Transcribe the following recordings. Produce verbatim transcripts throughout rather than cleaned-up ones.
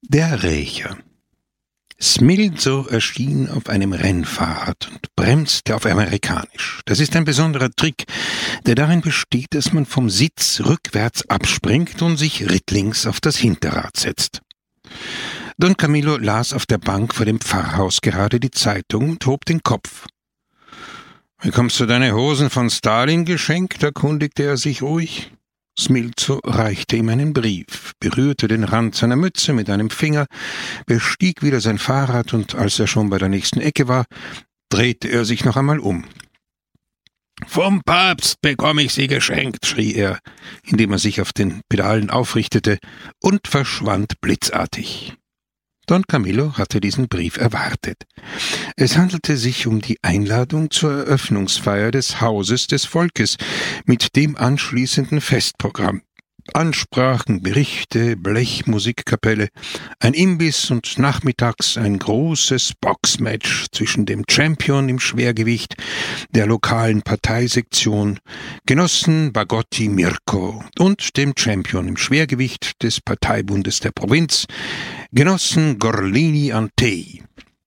Der Rächer. Smilzo erschien auf einem Rennfahrrad und bremste auf amerikanisch. Das ist ein besonderer Trick, der darin besteht, dass man vom Sitz rückwärts abspringt und sich rittlings auf das Hinterrad setzt. Don Camillo las auf der Bank vor dem Pfarrhaus gerade die Zeitung und hob den Kopf. »Bekommst du deine Hosen von Stalin geschenkt?« erkundigte er sich ruhig. Smilzo reichte ihm einen Brief, berührte den Rand seiner Mütze mit einem Finger, bestieg wieder sein Fahrrad und als er schon bei der nächsten Ecke war, drehte er sich noch einmal um. »Vom Papst bekomme ich sie geschenkt«, schrie er, indem er sich auf den Pedalen aufrichtete und verschwand blitzartig. Don Camillo hatte diesen Brief erwartet. Es handelte sich um die Einladung zur Eröffnungsfeier des Hauses des Volkes mit dem anschließenden Festprogramm. Ansprachen, Berichte, Blechmusikkapelle, ein Imbiss und nachmittags ein großes Boxmatch zwischen dem Champion im Schwergewicht der lokalen Parteisektion, Genossen Bagotti Mirko, und dem Champion im Schwergewicht des Parteibundes der Provinz, Genossen Gorlini Antei.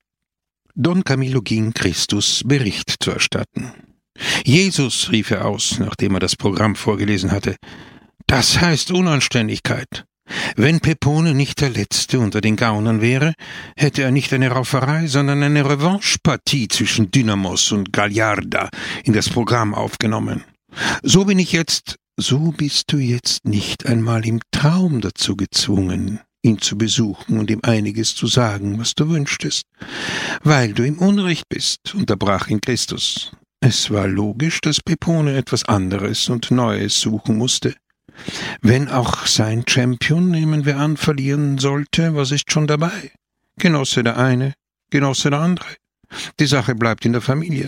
Don Camillo ging Christus Bericht zu erstatten. »Jesus«, rief er aus, nachdem er das Programm vorgelesen hatte, »das heißt Unanständigkeit. Wenn Pepone nicht der Letzte unter den Gaunern wäre, hätte er nicht eine Rauferei, sondern eine Revanchepartie zwischen Dynamos und Gagliarda in das Programm aufgenommen. So bin ich jetzt, so bist du jetzt nicht einmal im Traum dazu gezwungen, ihn zu besuchen und ihm einiges zu sagen, was du wünschtest. Weil du im Unrecht bist«, unterbrach ihn Christus. Es war logisch, dass Pepone etwas anderes und Neues suchen musste. Wenn auch sein Champion, nehmen wir an, verlieren sollte, was ist schon dabei? Genosse der eine, Genosse der andere. Die Sache bleibt in der Familie.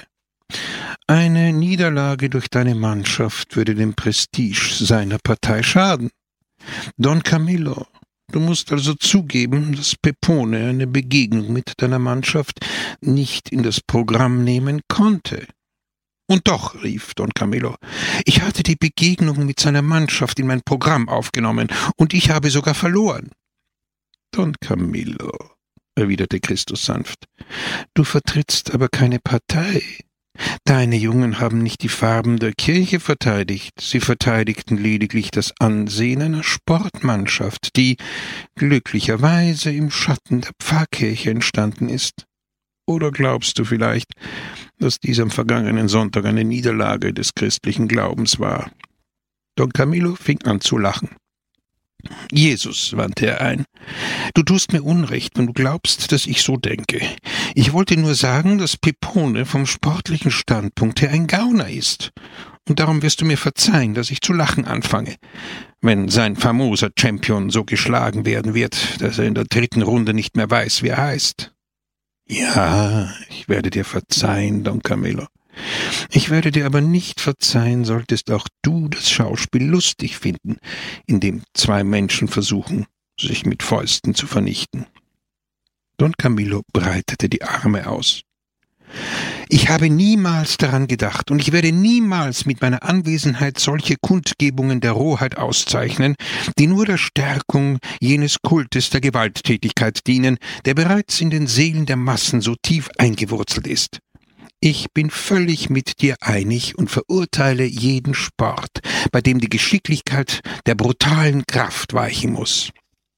Eine Niederlage durch deine Mannschaft würde dem Prestige seiner Partei schaden. Don Camillo, du musst also zugeben, dass Pepone eine Begegnung mit deiner Mannschaft nicht in das Programm nehmen konnte. »Und doch«, rief Don Camillo, »ich hatte die Begegnung mit seiner Mannschaft in mein Programm aufgenommen, und ich habe sogar verloren.« »Don Camillo«, erwiderte Christus sanft, »du vertrittst aber keine Partei. Deine Jungen haben nicht die Farben der Kirche verteidigt, sie verteidigten lediglich das Ansehen einer Sportmannschaft, die glücklicherweise im Schatten der Pfarrkirche entstanden ist. Oder glaubst du vielleicht, dass dies am vergangenen Sonntag eine Niederlage des christlichen Glaubens war?« Don Camillo fing an zu lachen. »Jesus«, wandte er ein, »du tust mir Unrecht, wenn du glaubst, dass ich so denke. Ich wollte nur sagen, dass Pepone vom sportlichen Standpunkt her ein Gauner ist. Und darum wirst du mir verzeihen, dass ich zu lachen anfange, wenn sein famoser Champion so geschlagen werden wird, dass er in der dritten Runde nicht mehr weiß, wie er heißt.« »Ja, ich werde dir verzeihen, Don Camillo. Ich werde dir aber nicht verzeihen, solltest auch du das Schauspiel lustig finden, in dem zwei Menschen versuchen, sich mit Fäusten zu vernichten.« Don Camillo breitete die Arme aus. »Ich habe niemals daran gedacht, und ich werde niemals mit meiner Anwesenheit solche Kundgebungen der Rohheit auszeichnen, die nur der Stärkung jenes Kultes der Gewalttätigkeit dienen, der bereits in den Seelen der Massen so tief eingewurzelt ist. Ich bin völlig mit dir einig und verurteile jeden Sport, bei dem die Geschicklichkeit der brutalen Kraft weichen muss.«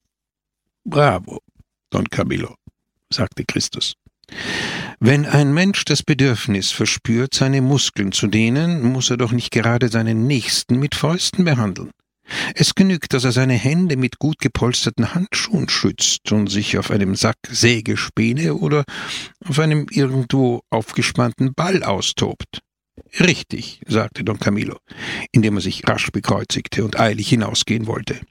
»Bravo, Don Camillo«, sagte Christus. »Wenn ein Mensch das Bedürfnis verspürt, seine Muskeln zu dehnen, muss er doch nicht gerade seinen Nächsten mit Fäusten behandeln. Es genügt, dass er seine Hände mit gut gepolsterten Handschuhen schützt und sich auf einem Sack Sägespäne oder auf einem irgendwo aufgespannten Ball austobt.« »Richtig«, sagte Don Camillo, indem er sich rasch bekreuzigte und eilig hinausgehen wollte.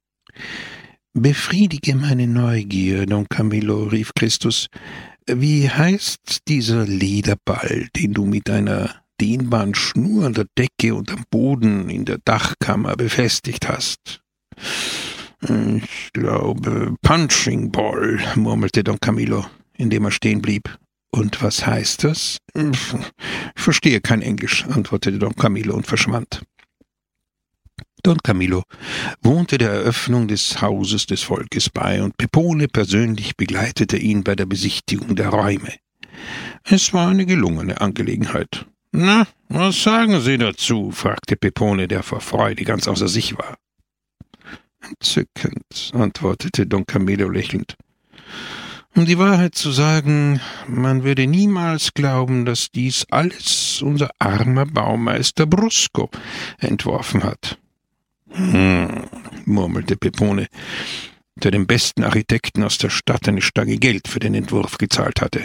»Befriedige meine Neugier, Don Camillo«, rief Christus. »Wie heißt dieser Lederball, den du mit einer dehnbaren Schnur an der Decke und am Boden in der Dachkammer befestigt hast?« »Ich glaube, Punching Ball«, murmelte Don Camillo, indem er stehen blieb. »Und was heißt das?« »Ich verstehe kein Englisch«, antwortete Don Camillo und verschwand. Don Camillo wohnte der Eröffnung des Hauses des Volkes bei, und Pepone persönlich begleitete ihn bei der Besichtigung der Räume. Es war eine gelungene Angelegenheit. »Na, was sagen Sie dazu?« fragte Pepone, der vor Freude ganz außer sich war. »Entzückend«, antwortete Don Camillo lächelnd. »Um die Wahrheit zu sagen, man würde niemals glauben, dass dies alles unser armer Baumeister Brusco entworfen hat.« »Hm«, murmelte Pepone, der dem besten Architekten aus der Stadt eine Stange Geld für den Entwurf gezahlt hatte.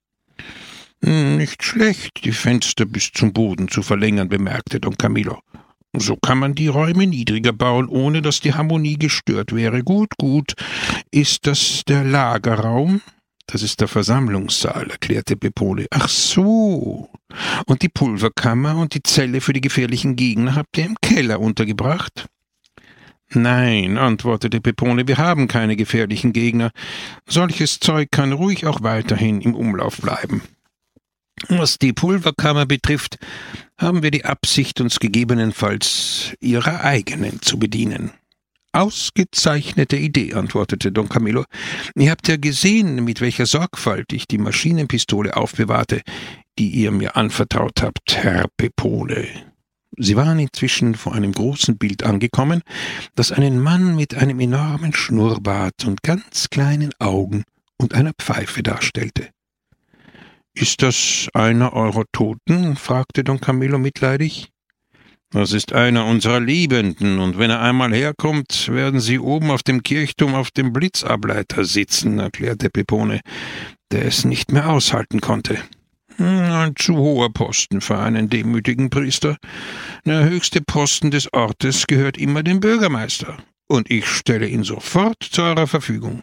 »Nicht schlecht, die Fenster bis zum Boden zu verlängern«, bemerkte Don Camillo. »So kann man die Räume niedriger bauen, ohne dass die Harmonie gestört wäre. Gut, gut. Ist das der Lagerraum?« »Das ist der Versammlungssaal«, erklärte Pepone. »Ach so. Und die Pulverkammer und die Zelle für die gefährlichen Gegner habt ihr im Keller untergebracht?« »Nein«, antwortete Pepone, »wir haben keine gefährlichen Gegner. Solches Zeug kann ruhig auch weiterhin im Umlauf bleiben. Was die Pulverkammer betrifft, haben wir die Absicht, uns gegebenenfalls ihrer eigenen zu bedienen.« »Ausgezeichnete Idee«, antwortete Don Camillo. »Ihr habt ja gesehen, mit welcher Sorgfalt ich die Maschinenpistole aufbewahrte, die ihr mir anvertraut habt, Herr Pepone.« Sie waren inzwischen vor einem großen Bild angekommen, das einen Mann mit einem enormen Schnurrbart und ganz kleinen Augen und einer Pfeife darstellte. »Ist das einer eurer Toten?« fragte Don Camillo mitleidig. »Das ist einer unserer Liebenden, und wenn er einmal herkommt, werden sie oben auf dem Kirchturm auf dem Blitzableiter sitzen«, erklärte Pepone, der es nicht mehr aushalten konnte. »Ein zu hoher Posten für einen demütigen Priester. Der höchste Posten des Ortes gehört immer dem Bürgermeister, und ich stelle ihn sofort zu eurer Verfügung.«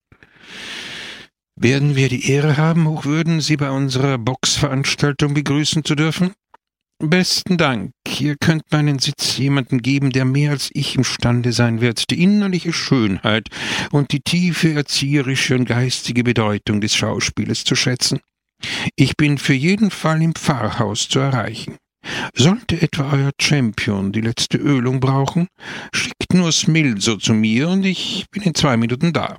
»Werden wir die Ehre haben, Hochwürden, Sie bei unserer Boxveranstaltung begrüßen zu dürfen?« »Besten Dank. Ihr könnt meinen Sitz jemandem geben, der mehr als ich imstande sein wird, die innerliche Schönheit und die tiefe erzieherische und geistige Bedeutung des Schauspieles zu schätzen. Ich bin für jeden Fall im Pfarrhaus zu erreichen. Sollte etwa euer Champion die letzte Ölung brauchen, schickt nur Smilzo zu mir, und ich bin in zwei Minuten da.«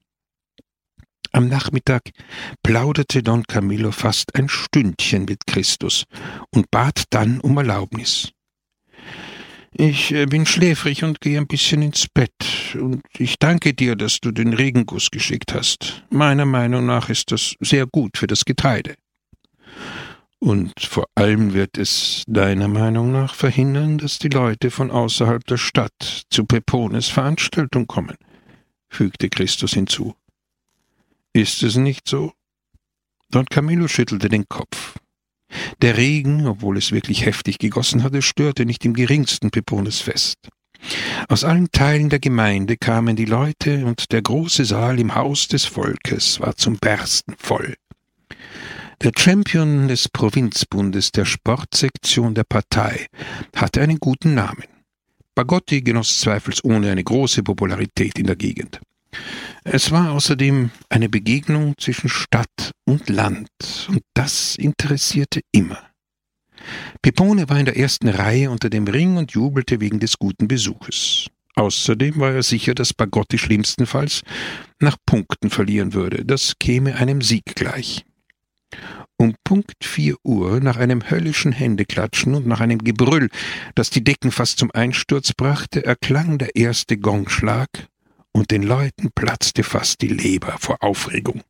Am Nachmittag plauderte Don Camillo fast ein Stündchen mit Christus und bat dann um Erlaubnis. »Ich bin schläfrig und gehe ein bisschen ins Bett, und ich danke dir, dass du den Regenguss geschickt hast. Meiner Meinung nach ist das sehr gut für das Getreide.« »Und vor allem wird es deiner Meinung nach verhindern, dass die Leute von außerhalb der Stadt zu Pepones Veranstaltung kommen«, fügte Christus hinzu. »Ist es nicht so?« Don Camillo schüttelte den Kopf. Der Regen, obwohl es wirklich heftig gegossen hatte, störte nicht im geringsten Pepones Fest. Aus allen Teilen der Gemeinde kamen die Leute, und der große Saal im Haus des Volkes war zum Bersten voll. Der Champion des Provinzbundes der Sportsektion der Partei hatte einen guten Namen. Bagotti genoss zweifelsohne eine große Popularität in der Gegend. Es war außerdem eine Begegnung zwischen Stadt und Land, und das interessierte immer. Pepone war in der ersten Reihe unter dem Ring und jubelte wegen des guten Besuches. Außerdem war er sicher, dass Bagotti schlimmstenfalls nach Punkten verlieren würde. Das käme einem Sieg gleich. Um Punkt vier Uhr, nach einem höllischen Händeklatschen und nach einem Gebrüll, das die Decken fast zum Einsturz brachte, erklang der erste Gongschlag, und den Leuten platzte fast die Leber vor Aufregung.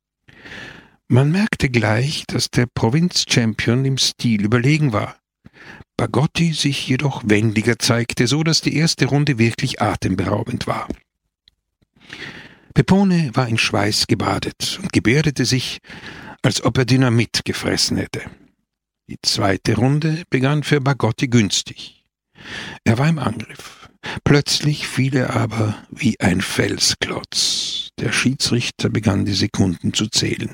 Man merkte gleich, dass der Provinzchampion im Stil überlegen war. Bagotti sich jedoch wendiger zeigte, so dass die erste Runde wirklich atemberaubend war. Pepone war in Schweiß gebadet und gebärdete sich, als ob er Dynamit gefressen hätte. Die zweite Runde begann für Bagotti günstig. Er war im Angriff. Plötzlich fiel er aber wie ein Felsklotz. Der Schiedsrichter begann die Sekunden zu zählen.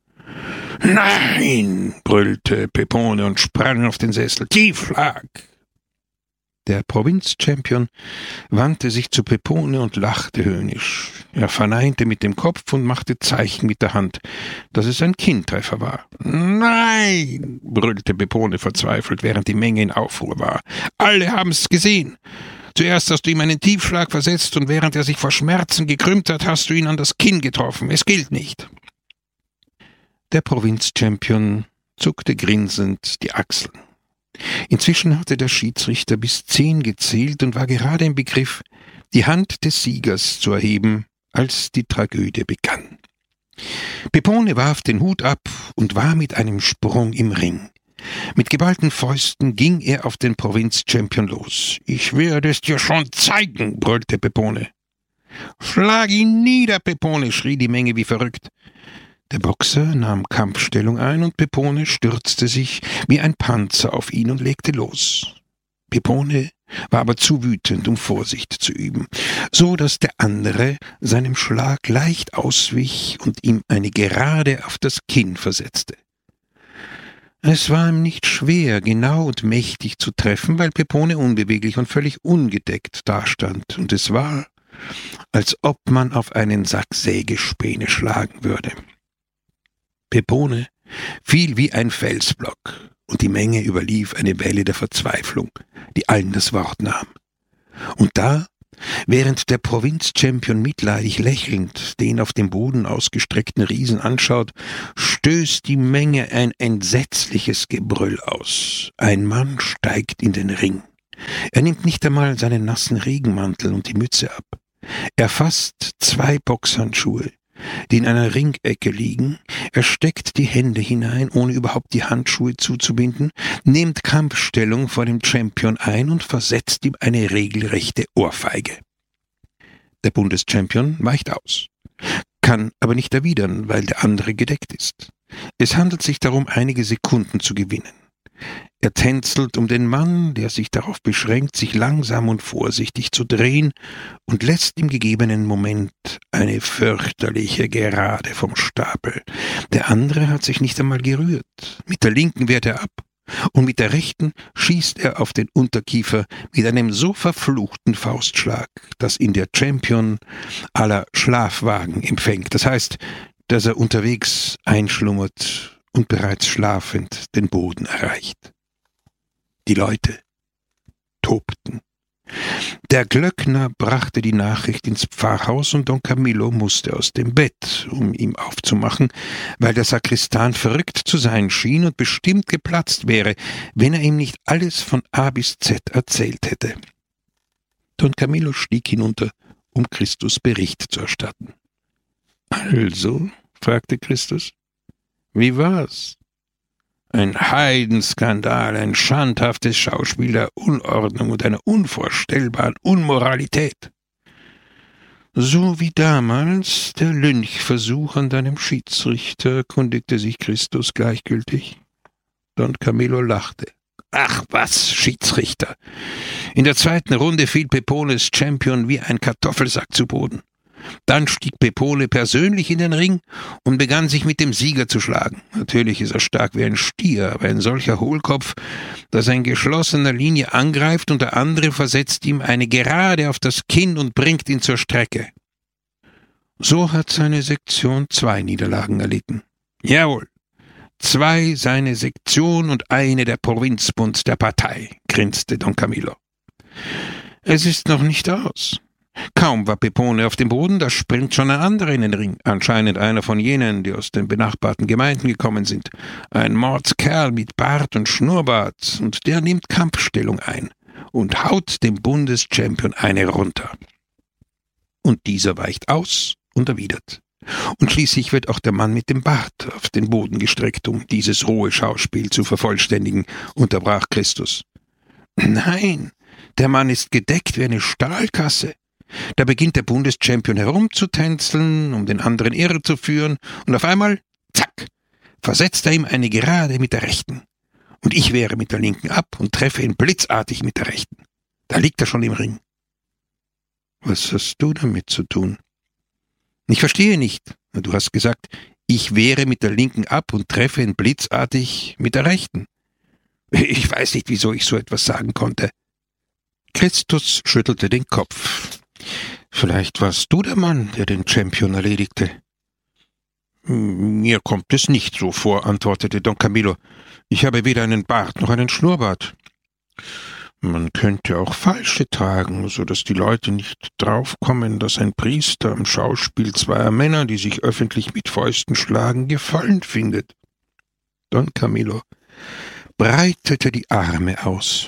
»Nein«, brüllte Pepone und sprang auf den Sessel. »Tiefschlag!« Der Provinzchampion wandte sich zu Pepone und lachte höhnisch. Er verneinte mit dem Kopf und machte Zeichen mit der Hand, dass es ein Kinntreffer war. »Nein«, brüllte Pepone verzweifelt, während die Menge in Aufruhr war. »Alle haben's gesehen. Zuerst hast du ihm einen Tiefschlag versetzt und während er sich vor Schmerzen gekrümmt hat, hast du ihn an das Kinn getroffen. Es gilt nicht. Der Provinzchampion zuckte grinsend die Achseln. Inzwischen hatte der Schiedsrichter bis zehn gezählt und war gerade im Begriff, die Hand des Siegers zu erheben, als die Tragödie begann. Pepone warf den Hut ab und war mit einem Sprung im Ring. Mit geballten Fäusten ging er auf den Provinzchampion los. »Ich werde es dir schon zeigen«, brüllte Pepone. »Schlag ihn nieder, Pepone«, schrie die Menge wie verrückt. Der Boxer nahm Kampfstellung ein und Pepone stürzte sich wie ein Panzer auf ihn und legte los. Pepone war aber zu wütend, um Vorsicht zu üben, so dass der andere seinem Schlag leicht auswich und ihm eine Gerade auf das Kinn versetzte. Es war ihm nicht schwer, genau und mächtig zu treffen, weil Pepone unbeweglich und völlig ungedeckt dastand, und es war, als ob man auf einen Sack Sägespäne schlagen würde. Pepone fiel wie ein Felsblock, und die Menge überlief eine Welle der Verzweiflung, die allen das Wort nahm. Und da, während der Provinzchampion mitleidig lächelnd den auf dem Boden ausgestreckten Riesen anschaut, stößt die Menge ein entsetzliches Gebrüll aus. Ein Mann steigt in den Ring. Er nimmt nicht einmal seinen nassen Regenmantel und die Mütze ab. Er fasst zwei Boxhandschuhe, die in einer Ringecke liegen, er steckt die Hände hinein, ohne überhaupt die Handschuhe zuzubinden, nimmt Kampfstellung vor dem Champion ein und versetzt ihm eine regelrechte Ohrfeige. Der Bundeschampion weicht aus, kann aber nicht erwidern, weil der andere gedeckt ist. Es handelt sich darum, einige Sekunden zu gewinnen. Er tänzelt um den Mann, der sich darauf beschränkt, sich langsam und vorsichtig zu drehen, und lässt im gegebenen Moment eine fürchterliche Gerade vom Stapel. Der andere hat sich nicht einmal gerührt. Mit der linken wehrt er ab, und mit der rechten schießt er auf den Unterkiefer mit einem so verfluchten Faustschlag, dass ihn der Champion à la Schlafwagen empfängt. Das heißt, dass er unterwegs einschlummert und bereits schlafend den Boden erreicht. Die Leute tobten. Der Glöckner brachte die Nachricht ins Pfarrhaus und Don Camillo musste aus dem Bett, um ihm aufzumachen, weil der Sakristan verrückt zu sein schien und bestimmt geplatzt wäre, wenn er ihm nicht alles von A bis Z erzählt hätte. Don Camillo stieg hinunter, um Christus Bericht zu erstatten. »Also?« fragte Christus. »Wie war's?« »Ein Heidenskandal, ein schandhaftes Schauspiel der Unordnung und einer unvorstellbaren Unmoralität.« »So wie damals der Lynchversuch an deinem Schiedsrichter«, erkundigte sich Christus gleichgültig. Don Camillo lachte. »Ach was, Schiedsrichter! In der zweiten Runde fiel Pepones Champion wie ein Kartoffelsack zu Boden. Dann stieg Pepone persönlich in den Ring und begann sich mit dem Sieger zu schlagen. Natürlich ist er stark wie ein Stier, aber ein solcher Hohlkopf, dass er in geschlossener Linie angreift und der andere versetzt ihm eine Gerade auf das Kinn und bringt ihn zur Strecke. So hat seine Sektion zwei Niederlagen erlitten. Jawohl, zwei seine Sektion und eine der Provinzbund der Partei, grinste Don Camillo. Es ist noch nicht aus. Kaum war Pepone auf dem Boden, da springt schon ein anderer in den Ring, anscheinend einer von jenen, die aus den benachbarten Gemeinden gekommen sind. Ein Mordskerl mit Bart und Schnurrbart, und der nimmt Kampfstellung ein und haut dem Bundeschampion eine runter. Und dieser weicht aus und erwidert. Und schließlich wird auch der Mann mit dem Bart auf den Boden gestreckt, um dieses rohe Schauspiel zu vervollständigen, unterbrach Christus. Nein, der Mann ist gedeckt wie eine Stahlkasse. Da beginnt der Bundeschampion herumzutänzeln, um den anderen irre zu führen, und auf einmal, zack, versetzt er ihm eine Gerade mit der rechten. Und ich wehre mit der linken ab und treffe ihn blitzartig mit der rechten. Da liegt er schon im Ring. Was hast du damit zu tun? Ich verstehe nicht. Du hast gesagt, ich wehre mit der linken ab und treffe ihn blitzartig mit der rechten. Ich weiß nicht, wieso ich so etwas sagen konnte. Christus schüttelte den Kopf. Vielleicht warst du der Mann, der den Champion erledigte. Mir kommt es nicht so vor, antwortete Don Camillo. Ich habe weder einen Bart noch einen Schnurrbart. Man könnte auch falsche tragen, so dass die Leute nicht draufkommen, dass ein Priester am Schauspiel zweier Männer, die sich öffentlich mit Fäusten schlagen, Gefallen findet. Don Camillo breitete die Arme aus.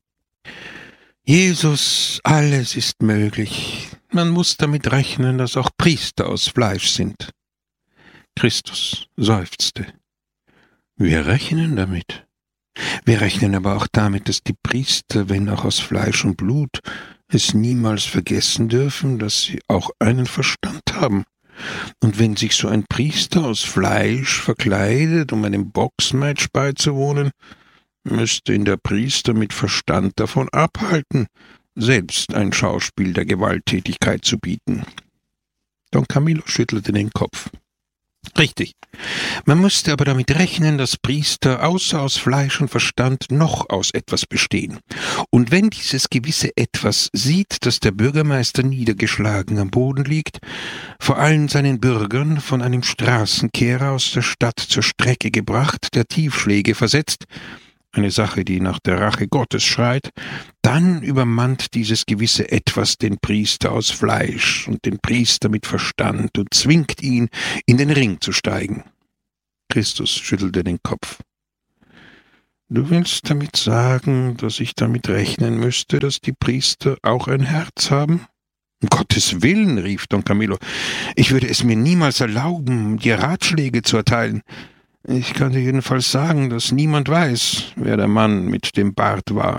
Jesus, alles ist möglich. Man muss damit rechnen, dass auch Priester aus Fleisch sind. Christus seufzte. Wir rechnen damit. Wir rechnen aber auch damit, dass die Priester, wenn auch aus Fleisch und Blut, es niemals vergessen dürfen, dass sie auch einen Verstand haben. Und wenn sich so ein Priester aus Fleisch verkleidet, um einem Boxmatch beizuwohnen, müsste ihn der Priester mit Verstand davon abhalten, selbst ein Schauspiel der Gewalttätigkeit zu bieten. Don Camillo schüttelte den Kopf. Richtig. Man musste aber damit rechnen, dass Priester außer aus Fleisch und Verstand noch aus etwas bestehen. Und wenn dieses gewisse Etwas sieht, dass der Bürgermeister niedergeschlagen am Boden liegt, vor allen seinen Bürgern von einem Straßenkehrer aus der Stadt zur Strecke gebracht, der Tiefschläge versetzt, eine Sache, die nach der Rache Gottes schreit, dann übermannt dieses gewisse Etwas den Priester aus Fleisch und den Priester mit Verstand und zwingt ihn, in den Ring zu steigen. Christus schüttelte den Kopf. Du willst damit sagen, dass ich damit rechnen müsste, dass die Priester auch ein Herz haben? Um Gottes Willen, rief Don Camillo, ich würde es mir niemals erlauben, dir Ratschläge zu erteilen. Ich kann dir jedenfalls sagen, dass niemand weiß, wer der Mann mit dem Bart war.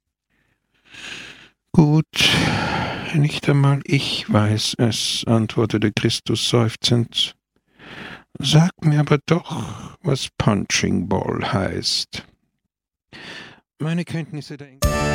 Gut, nicht einmal ich weiß es, antwortete Christus seufzend. Sag mir aber doch, was Punching Ball heißt. Meine Kenntnisse der